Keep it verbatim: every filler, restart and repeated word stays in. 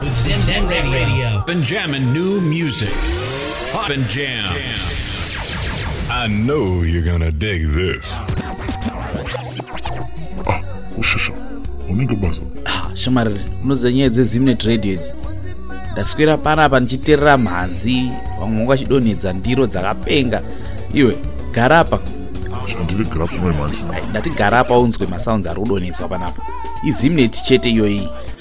Zen Zen Radio. Been jamming new music. Pop and jam. I know you're gonna dig this. Ah, ushasha. Unenge basa. Ah, shamariri, unozanya dzeZimnet Radio idzi. Ndaswera panapa ndichiterera mhanzi, vamwe vachidonhedza ndiro dzakapenga. Iwe, garapa. Chandiri garapa zvimwe manje. Ndati garapa unzwe masounds ari kudonhedzwa panapa. iZimnet chete iyoyi.